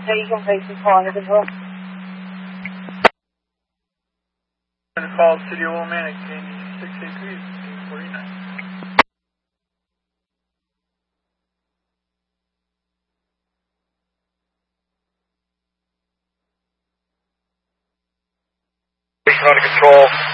Eagle Facing 400 as well. Call City of Willimantic, KND 683, 49. Control.